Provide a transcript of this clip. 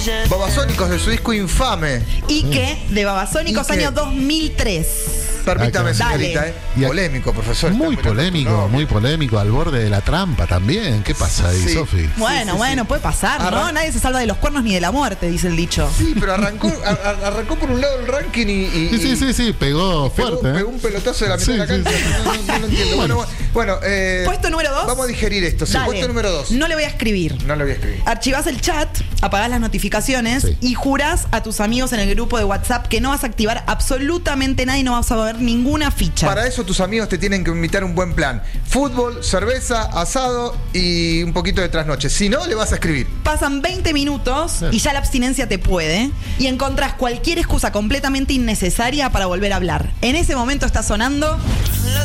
Babasónicos de su disco Infame. Ike de Babasónicos, Ike. año 2003. Permítame, Dale. señorita, Y a- polémico, profesor. Muy Está mirando polémico, tu novio. muy polémico, al borde de la trampa también. ¿Qué pasa ahí, Sí. Sofi? Bueno, sí, bueno, sí. puede pasar, ¿no? Arran- Nadie se salva de los cuernos ni de la muerte, dice el dicho. Sí, pero arrancó por un lado el ranking y Sí, pegó fuerte. pegó un pelotazo de la mitad Sí, de la sí, cancha. sí. No lo entiendo. Bueno, Puesto número 2. Vamos a digerir esto. Sí, Dale. puesto número 2. No le voy a escribir. No lo voy a escribir. Archivás el chat, apagás las notificaciones Sí. y jurás a tus amigos en el grupo de WhatsApp que no vas a activar absolutamente nada y no vas a ver ninguna ficha. Para eso tus amigos te tienen que invitar un buen plan. Fútbol, cerveza, asado y un poquito de trasnoche. Si no, le vas a escribir. Pasan 20 minutos y ya la abstinencia te puede y encontrás cualquier excusa completamente innecesaria para volver a hablar. En ese momento está sonando